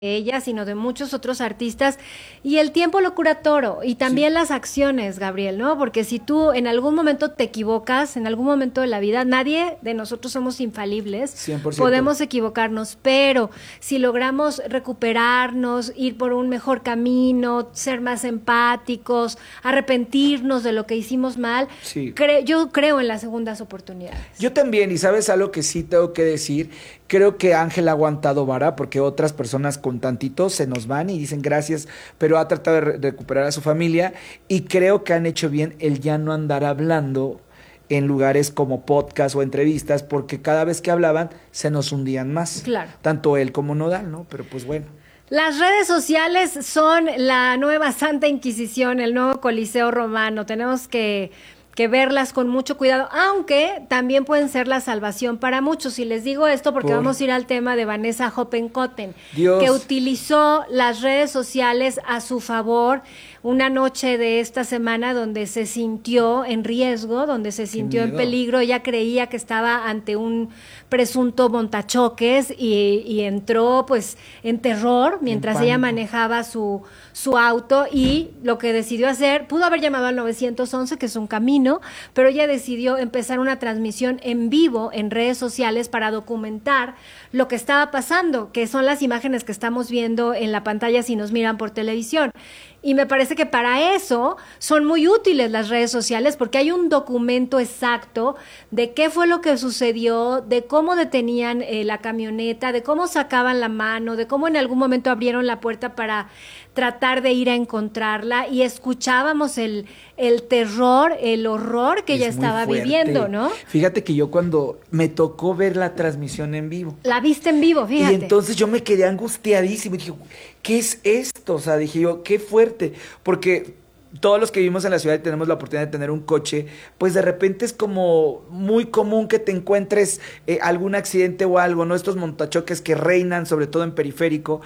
ella, sino de muchos otros artistas, y el tiempo lo cura todo, y también las acciones, Gabriel, ¿no? Porque si tú en algún momento te equivocas, en algún momento de la vida, nadie de nosotros somos infalibles, 100%. podemos equivocarnos, pero si logramos recuperarnos, ir por un mejor camino, ser más empáticos, arrepentirnos de lo que hicimos mal, Sí. yo creo en las segundas oportunidades. Yo también, y sabes algo que sí tengo que decir, creo que Ángel ha aguantado vara porque otras personas con tantito se nos van y dicen gracias, pero ha tratado de recuperar a su familia y creo que han hecho bien el ya no andar hablando en lugares como podcast o entrevistas porque cada vez que hablaban se nos hundían más. Claro. Tanto él como Nodal, ¿no? Pero pues bueno. Las redes sociales son la nueva Santa Inquisición, el nuevo Coliseo Romano. Tenemos que verlas con mucho cuidado, aunque también pueden ser la salvación para muchos. Y les digo esto porque vamos a ir al tema de Vanessa Hoppenkotten, Dios. que utilizó las redes sociales a su favor una noche de esta semana donde se sintió en riesgo, donde se sintió en peligro. Ella creía que estaba ante un presunto montachoques y entró pues en terror mientras ella manejaba su auto, y lo que decidió hacer, pudo haber llamado al 911, que es un camino, pero ella decidió empezar una transmisión en vivo en redes sociales para documentar lo que estaba pasando, que son las imágenes que estamos viendo en la pantalla si nos miran por televisión. Y me parece que para eso son muy útiles las redes sociales, porque hay un documento exacto de qué fue lo que sucedió, de cómo detenían la camioneta, de cómo sacaban la mano, de cómo en algún momento abrieron la puerta para tratar de ir a encontrarla, y escuchábamos el terror, el horror que ella estaba viviendo, ¿no? Fíjate que yo cuando me tocó ver la transmisión en vivo. La viste en vivo, fíjate. Y entonces yo me quedé angustiadísimo y dije, ¿qué es esto? O sea, dije yo, qué fuerte, porque todos los que vivimos en la ciudad y tenemos la oportunidad de tener un coche, pues de repente es como muy común que te encuentres algún accidente o algo, ¿no? Estos montachoques que reinan, sobre todo en periférico.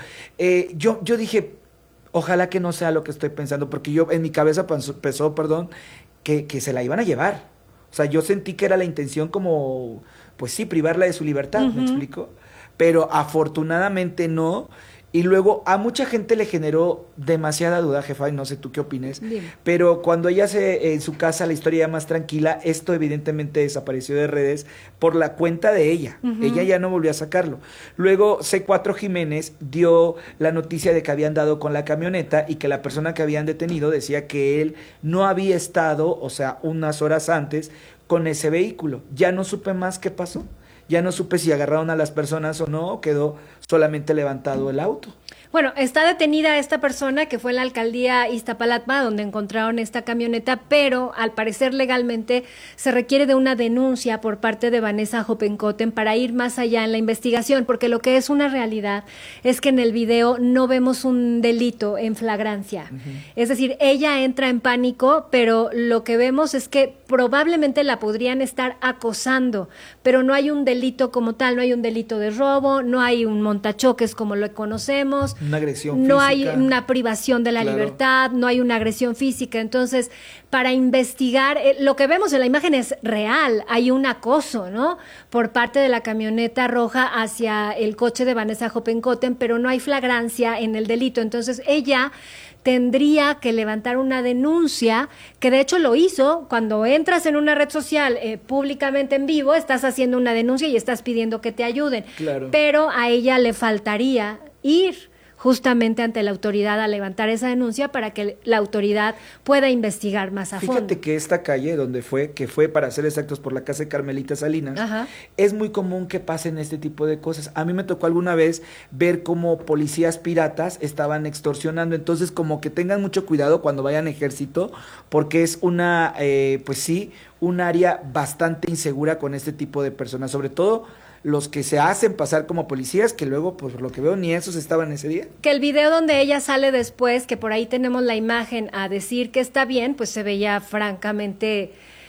Yo dije, ojalá que no sea lo que estoy pensando, porque yo en mi cabeza pensó, que se la iban a llevar. O sea, yo sentí que era la intención como, pues sí, privarla de su libertad, ¿me explico? Pero afortunadamente no. Y luego a mucha gente le generó demasiada duda, jefa, y no sé tú qué opines, pero cuando ella en su casa, la historia ya más tranquila, esto evidentemente desapareció de redes por la cuenta de ella. Ella ya no volvió a sacarlo. Luego C4 Jiménez dio la noticia de que habían dado con la camioneta y que la persona que habían detenido decía que él no había estado, o sea, unas horas antes, con ese vehículo. Ya no supe más qué pasó. Ya no supe si agarraron a las personas o no, o quedó solamente levantado el auto. Bueno, está detenida esta persona que fue en la alcaldía Iztapalapa, donde encontraron esta camioneta, pero al parecer legalmente se requiere de una denuncia por parte de Vanessa Hoppenkotten para ir más allá en la investigación, porque lo que es una realidad es que en el video no vemos un delito en flagrancia. Es decir, ella entra en pánico, pero lo que vemos es que probablemente la podrían estar acosando, pero no hay un delito como tal, no hay un delito de robo, no hay un montachoques como lo conocemos. Una agresión física. No hay una privación de la libertad, no hay una agresión física. Entonces, para investigar, lo que vemos en la imagen es real. Hay un acoso, ¿no? Por parte de la camioneta roja hacia el coche de Vanessa Hoppenkotten, pero no hay flagrancia en el delito. Entonces, ella tendría que levantar una denuncia, que de hecho lo hizo. Cuando entras en una red social públicamente en vivo, estás haciendo una denuncia y estás pidiendo que te ayuden. Claro. Pero a ella le faltaría ir justamente ante la autoridad a levantar esa denuncia para que la autoridad pueda investigar más a fondo. Fíjate que esta calle donde fue, que fue para ser exactos por la casa de Carmelita Salinas, es muy común que pasen este tipo de cosas. A mí me tocó alguna vez ver cómo policías piratas estaban extorsionando, entonces como que tengan mucho cuidado cuando vayan a ejército, porque es una, pues sí, un área bastante insegura con este tipo de personas, sobre todo los que se hacen pasar como policías, que luego, pues por lo que veo, ni esos estaban ese día. Que el video donde ella sale después, que por ahí tenemos la imagen a decir que está bien, pues se veía francamente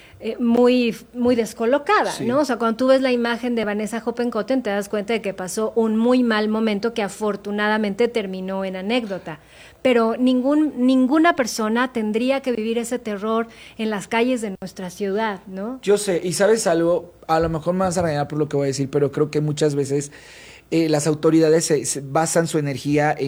muy descolocada, ¿no? O sea, cuando tú ves la imagen de Vanessa Hoppenkotten te das cuenta de que pasó un muy mal momento que afortunadamente terminó en anécdota. Pero ninguna persona tendría que vivir ese terror en las calles de nuestra ciudad, ¿no? Yo sé, y sabes algo, a lo mejor me vas a regañar por lo que voy a decir, pero creo que muchas veces las autoridades se basan su energía